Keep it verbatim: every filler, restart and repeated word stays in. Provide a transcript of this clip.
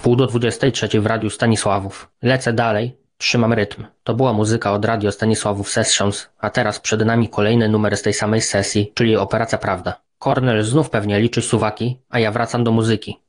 Pół do dwudziestej trzeciej w Radiu Stanisławów. Lecę dalej, trzymam rytm. To była muzyka od Radio Stanisławów Sessions, a teraz przed nami kolejny numer z tej samej sesji, czyli Operacja Prawda. Kornel znów pewnie liczy suwaki, a ja wracam do muzyki.